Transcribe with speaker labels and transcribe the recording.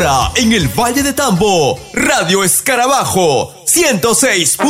Speaker 1: Ahora, en el Valle de Tambo, Radio Escarabajo, 106.